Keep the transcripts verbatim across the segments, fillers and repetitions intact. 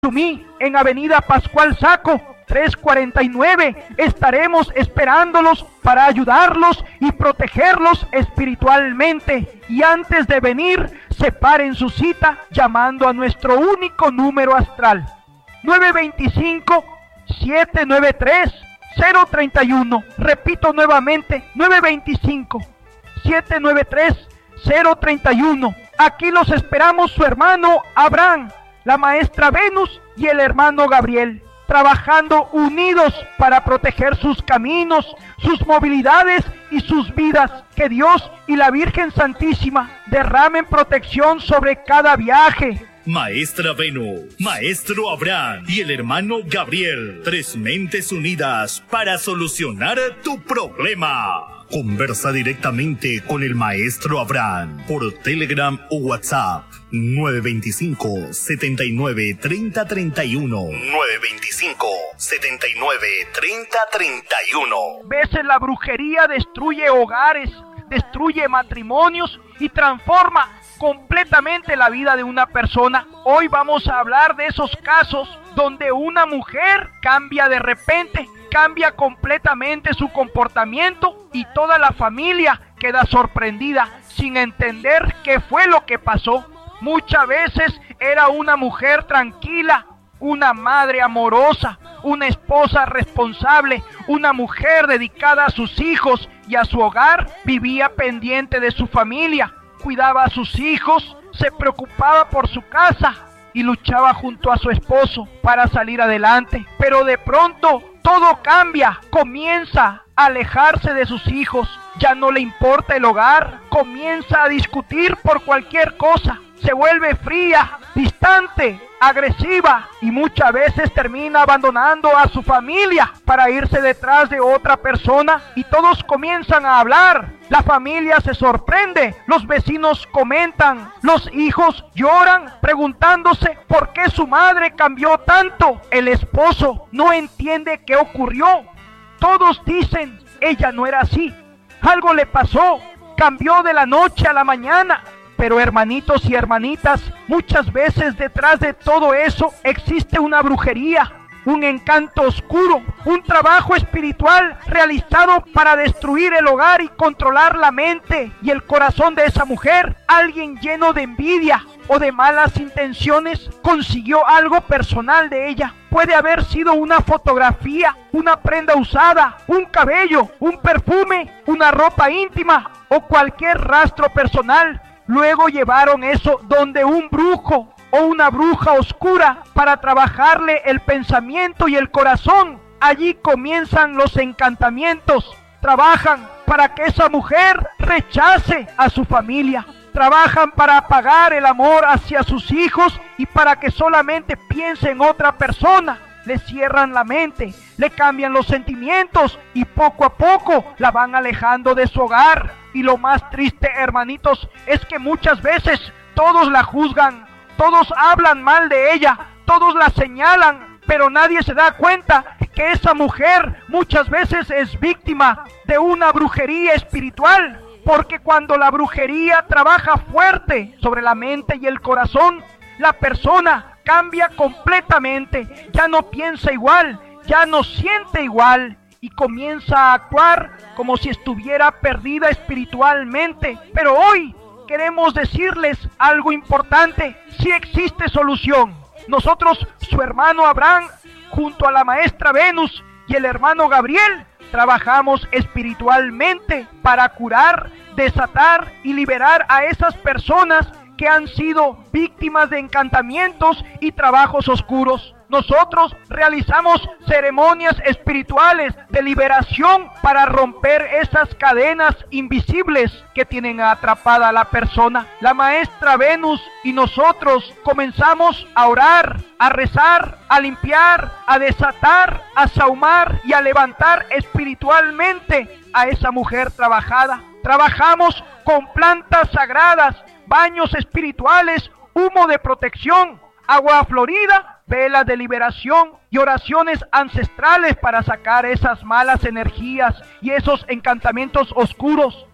Sumí, en Avenida Pascual Saco, trescientos cuarenta y nueve. Estaremos esperándolos para ayudarlos y protegerlos espiritualmente. Y antes de venir, separen su cita llamando a nuestro único número astral, nueve dos cinco, siete nueve tres, cero tres uno. Repito nuevamente, nueve dos cinco, siete nueve tres, cero tres uno. Aquí los esperamos su hermano Abraham, la maestra Venus y el hermano Gabriel, trabajando unidos para proteger sus caminos, sus movilidades y sus vidas. Que Dios y la Virgen Santísima derramen protección sobre cada viaje. Maestra Venus, Maestro Abraham y el hermano Gabriel, tres mentes unidas para solucionar tu problema. Conversa directamente con el Maestro Abraham por Telegram o WhatsApp nueve dos cinco, siete nueve, tres cero tres uno. nueve dos cinco, siete nueve, tres cero tres uno. Veces la brujería destruye hogares, destruye matrimonios y transforma completamente la vida de una persona. Hoy vamos a hablar de esos casos donde una mujer cambia de repente, cambia completamente su comportamiento y toda la familia queda sorprendida sin entender qué fue lo que pasó. Muchas veces era una mujer tranquila, una madre amorosa, una esposa responsable, una mujer dedicada a sus hijos y a su hogar, vivía pendiente de su familia, cuidaba a sus hijos, se preocupaba por su casa y luchaba junto a su esposo para salir adelante. Pero de pronto todo cambia, comienza a alejarse de sus hijos, ya no le importa el hogar, comienza a discutir por cualquier cosa, se vuelve fría, distante, agresiva y muchas veces termina abandonando a su familia para irse detrás de otra persona y todos comienzan a hablar. La familia se sorprende, los vecinos comentan, los hijos lloran preguntándose por qué su madre cambió tanto. El esposo no entiende qué ocurrió. Todos dicen, ella no era así, algo le pasó, cambió de la noche a la mañana. Pero hermanitos y hermanitas, muchas veces detrás de todo eso existe una brujería, un encanto oscuro, un trabajo espiritual realizado para destruir el hogar y controlar la mente y el corazón de esa mujer. Alguien lleno de envidia o de malas intenciones consiguió algo personal de ella. Puede haber sido una fotografía, una prenda usada, un cabello, un perfume, una ropa íntima o cualquier rastro personal. Luego llevaron eso donde un brujo o una bruja oscura para trabajarle el pensamiento y el corazón. Allí comienzan los encantamientos. Trabajan para que esa mujer rechace a su familia. Trabajan para apagar el amor hacia sus hijos y para que solamente piense en otra persona. Le cierran la mente, le cambian los sentimientos y poco a poco la van alejando de su hogar. Y lo más triste, hermanitos, es que muchas veces todos la juzgan, todos hablan mal de ella, todos la señalan, pero nadie se da cuenta que esa mujer muchas veces es víctima de una brujería espiritual. Porque cuando la brujería trabaja fuerte sobre la mente y el corazón, la persona cambia completamente, ya no piensa igual, ya no siente igual y comienza a actuar como si estuviera perdida espiritualmente. Pero hoy queremos decirles algo importante, sí existe solución. Nosotros, su hermano Abraham, junto a la maestra Venus y el hermano Gabriel, trabajamos espiritualmente para curar, desatar y liberar a esas personas que han sido víctimas de encantamientos y trabajos oscuros. Nosotros realizamos ceremonias espirituales de liberación para romper esas cadenas invisibles que tienen atrapada a la persona. La maestra Venus y nosotros comenzamos a orar, a rezar, a limpiar, a desatar, a saumar y a levantar espiritualmente a esa mujer trabajada. Trabajamos con plantas sagradas, baños espirituales, humo de protección, agua florida, velas de liberación y oraciones ancestrales para sacar esas malas energías y esos encantamientos oscuros.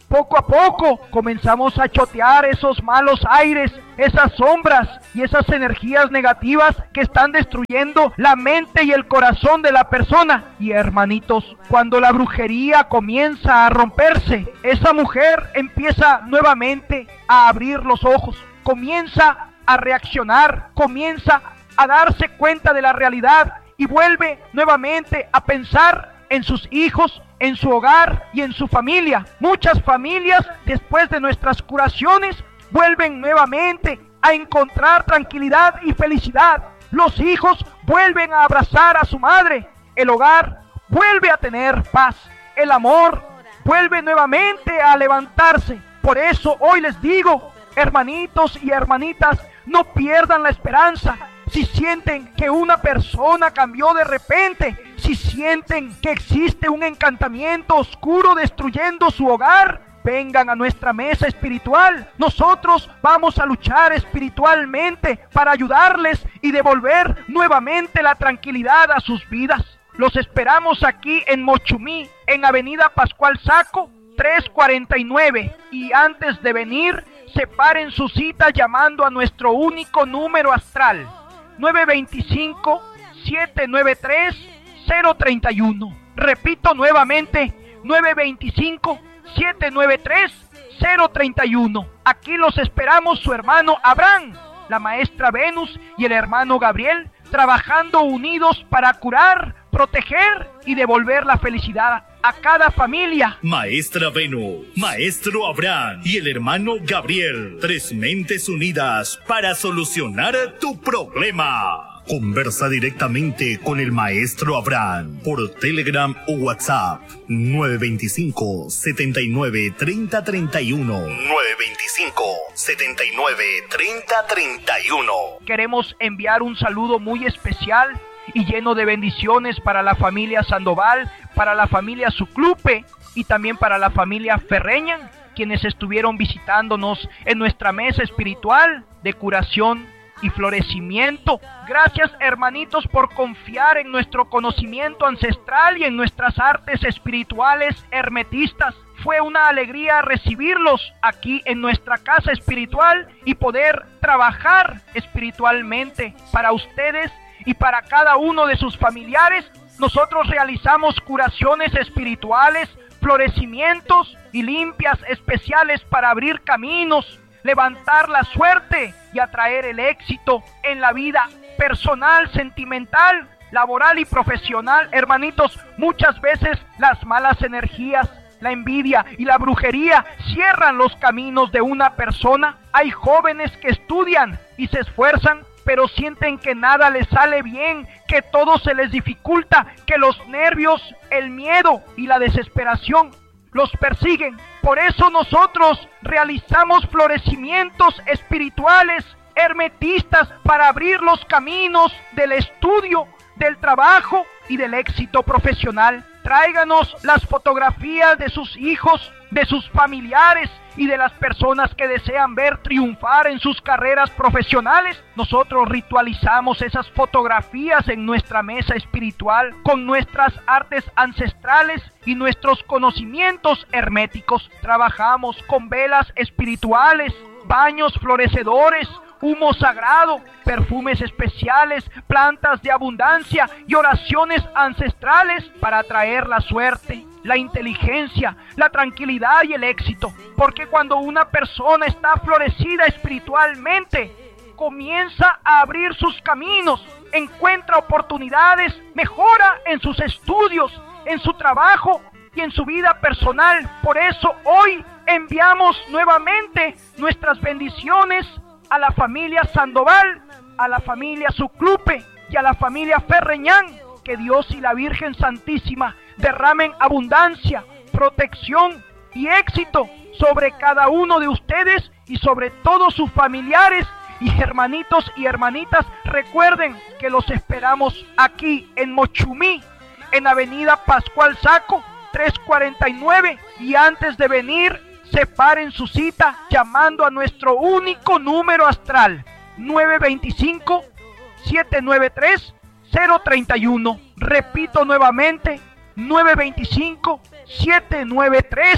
Poco a poco comenzamos a chotear esos malos aires, esas sombras y esas energías negativas que están destruyendo la mente y el corazón de la persona. Y hermanitos, cuando la brujería comienza a romperse, esa mujer empieza nuevamente a abrir los ojos, comienza a reaccionar, comienza a darse cuenta de la realidad y vuelve nuevamente a pensar en sus hijos, en su hogar y en su familia. Muchas familias, después de nuestras curaciones, vuelven nuevamente a encontrar tranquilidad y felicidad. Los hijos vuelven a abrazar a su madre. El hogar vuelve a tener paz. El amor vuelve nuevamente a levantarse. Por eso hoy les digo, hermanitos y hermanitas, no pierdan la esperanza. Si sienten que una persona cambió de repente, si sienten que existe un encantamiento oscuro destruyendo su hogar, vengan a nuestra mesa espiritual. Nosotros vamos a luchar espiritualmente para ayudarles y devolver nuevamente la tranquilidad a sus vidas. Los esperamos aquí en Mochumí, en Avenida Pascual Saco, tres cuarenta y nueve. Y antes de venir, separen su cita llamando a nuestro único número astral, nueve dos cinco, siete nueve tres, cero tres uno. Repito nuevamente, nueve dos cinco, siete nueve tres, cero tres uno. Aquí los esperamos su hermano Abraham, la maestra Venus y el hermano Gabriel, trabajando unidos para curar, proteger y devolver la felicidad a cada familia. Maestra Venus, Maestro Abraham y el hermano Gabriel, tres mentes unidas para solucionar tu problema. Conversa directamente con el Maestro Abraham por Telegram o WhatsApp nueve dos cinco, siete nueve tres cero tres uno. nueve dos cinco, siete nueve tres cero tres uno. Queremos enviar un saludo muy especial y lleno de bendiciones para la familia Sandoval, para la familia Suclupe y también para la familia Ferreñan, quienes estuvieron visitándonos en nuestra mesa espiritual de curación y florecimiento. Gracias, hermanitos, por confiar en nuestro conocimiento ancestral y en nuestras artes espirituales hermetistas. Fue una alegría recibirlos aquí en nuestra casa espiritual y poder trabajar espiritualmente para ustedes y para cada uno de sus familiares. Nosotros realizamos curaciones espirituales, florecimientos y limpias especiales para abrir caminos, levantar la suerte y atraer el éxito en la vida personal, sentimental, laboral y profesional. Hermanitos, muchas veces las malas energías, la envidia y la brujería cierran los caminos de una persona. Hay jóvenes que estudian y se esfuerzan, pero sienten que nada les sale bien, que todo se les dificulta, que los nervios, el miedo y la desesperación los persiguen. Por eso nosotros realizamos florecimientos espirituales, hermetistas, para abrir los caminos del estudio, del trabajo y del éxito profesional. Tráiganos las fotografías de sus hijos, de sus familiares y de las personas que desean ver triunfar en sus carreras profesionales. Nosotros ritualizamos esas fotografías en nuestra mesa espiritual con nuestras artes ancestrales y nuestros conocimientos herméticos. Trabajamos con velas espirituales, baños florecedores, humo sagrado, perfumes especiales, plantas de abundancia y oraciones ancestrales para atraer la suerte, la inteligencia, la tranquilidad y el éxito. Porque cuando una persona está florecida espiritualmente, comienza a abrir sus caminos, encuentra oportunidades, mejora en sus estudios, en su trabajo y en su vida personal. Por eso hoy enviamos nuevamente nuestras bendiciones a la familia Sandoval, a la familia Suclupe y a la familia Ferreñán. Que Dios y la Virgen Santísima derramen abundancia, protección y éxito sobre cada uno de ustedes y sobre todos sus familiares y hermanitos y hermanitas. Recuerden que los esperamos aquí en Mochumí, en Avenida Pascual Saco, tres cuarenta y nueve. Y antes de venir, separen su cita llamando a nuestro único número astral, nueve dos cinco, siete nueve tres, cero tres uno. Repito nuevamente, nueve dos cinco, siete nueve tres,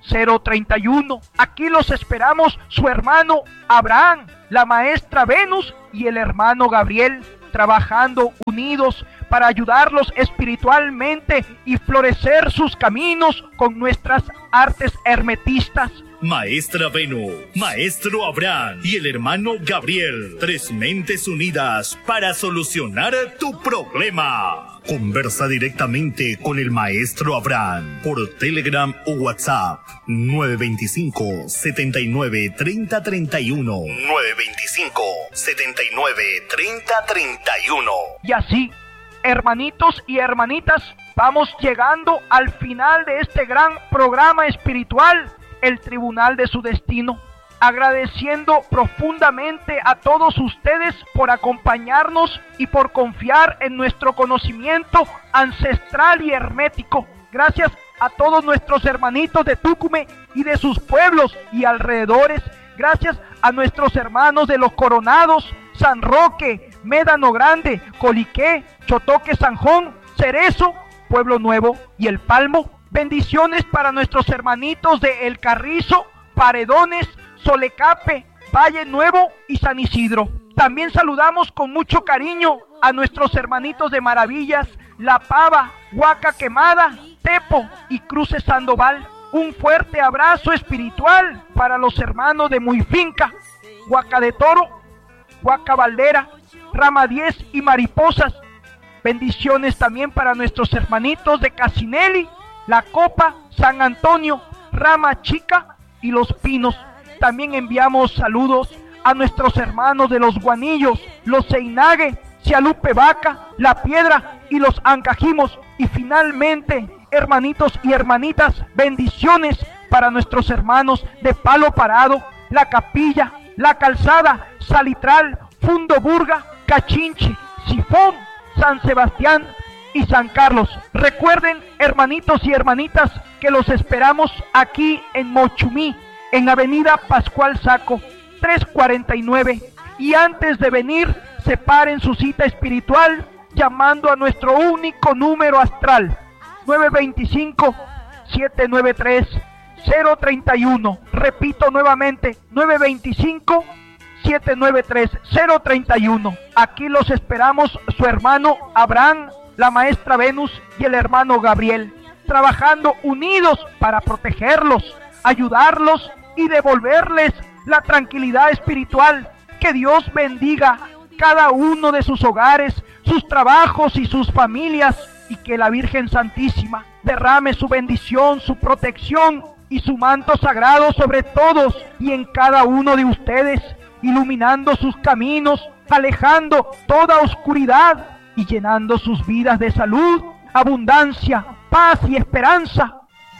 cero treinta y uno. Aquí los esperamos su hermano Abraham, la maestra Venus y el hermano Gabriel, trabajando unidos para ayudarlos espiritualmente y florecer sus caminos con nuestras artes hermetistas. Maestra Venus, Maestro Abraham y el hermano Gabriel, tres mentes unidas para solucionar tu problema. Conversa directamente con el Maestro Abraham por Telegram o WhatsApp nueve dos cinco, siete nueve, tres cero tres uno nueve dos cinco, siete nueve, tres cero tres uno. Y así, hermanitos y hermanitas, vamos llegando al final de este gran programa espiritual, el Tribunal de su Destino, agradeciendo profundamente a todos ustedes por acompañarnos y por confiar en nuestro conocimiento ancestral y hermético. Gracias a todos nuestros hermanitos de Tucumán y de sus pueblos y alrededores. Gracias a nuestros hermanos de los Coronados, San Roque, Médano Grande, Coliqué, Chotoque, Sanjón, Cerezo, Pueblo Nuevo y El Palmo. Bendiciones para nuestros hermanitos de El Carrizo, Paredones, Solecape, Valle Nuevo y San Isidro. También saludamos con mucho cariño a nuestros hermanitos de Maravillas, La Pava, Huaca Quemada, Tepo y Cruces Sandoval. Un fuerte abrazo espiritual para los hermanos de Muyfinca, Huaca de Toro, Huaca Valdera, Rama diez y Mariposas. Bendiciones también para nuestros hermanitos de Casinelli, La Copa, San Antonio, Rama Chica y Los Pinos. También enviamos saludos a nuestros hermanos de los Guanillos, los Ceinague, Cialupe Vaca, La Piedra y los Ancajimos. Y finalmente, hermanitos y hermanitas, bendiciones para nuestros hermanos de Palo Parado, La Capilla, La Calzada, Salitral, Fundoburga, Cachinche, Sifón, San Sebastián y San Carlos. Recuerden, hermanitos y hermanitas, que los esperamos aquí en Mochumí, en Avenida Pascual Saco, trescientos cuarenta y nueve. Y antes de venir, separen su cita espiritual llamando a nuestro único número astral, nueve dos cinco, siete nueve tres, cero tres uno. Repito nuevamente, nueve dos cinco, siete nueve tres, cero tres uno. Aquí los esperamos su hermano Abraham, la maestra Venus y el hermano Gabriel, trabajando unidos para protegerlos, ayudarlos y devolverles la tranquilidad espiritual. Que Dios bendiga cada uno de sus hogares, sus trabajos y sus familias, y que la Virgen Santísima derrame su bendición, su protección y su manto sagrado sobre todos y en cada uno de ustedes, iluminando sus caminos, alejando toda oscuridad y llenando sus vidas de salud, abundancia, paz y esperanza.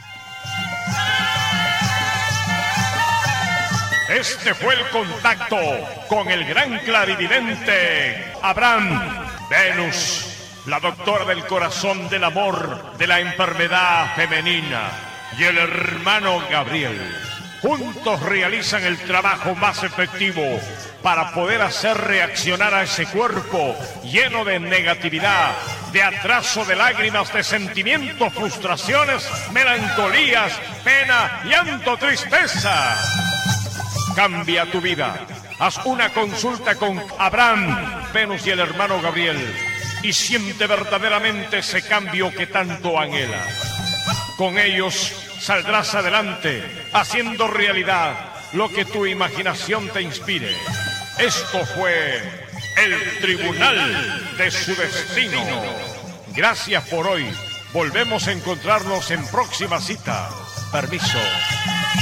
Este fue el contacto con el gran clarividente Abraham Venus, la doctora del corazón, del amor, de la enfermedad femenina, y el hermano Gabriel. Juntos realizan el trabajo más efectivo para poder hacer reaccionar a ese cuerpo lleno de negatividad, de atraso, de lágrimas, de sentimientos, frustraciones, melancolías, pena, llanto, tristeza. Cambia tu vida. Haz una consulta con Abraham, Venus y el hermano Gabriel y siente verdaderamente ese cambio que tanto anhelas. Con ellos saldrás adelante, haciendo realidad lo que tu imaginación te inspire. Esto fue el Tribunal de su Destino. Gracias por hoy. Volvemos a encontrarnos en próxima cita. Permiso.